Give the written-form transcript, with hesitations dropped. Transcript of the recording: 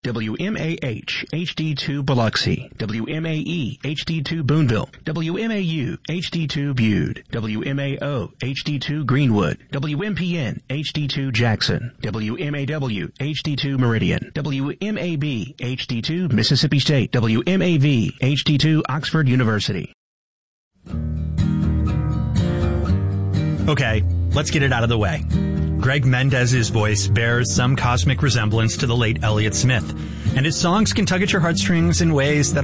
WMAH HD2 Biloxi, WMAE HD2 Boonville, WMAU HD2 Bude, WMAO HD2 Greenwood, WMPN HD2 Jackson, WMAW HD2 Meridian, WMAB HD2 Mississippi State, WMAV HD2 Oxford University. Okay, let's get it out of the way. Greg Mendez's voice bears some cosmic resemblance to the late Elliott Smith, and his songs can tug at your heartstrings in ways that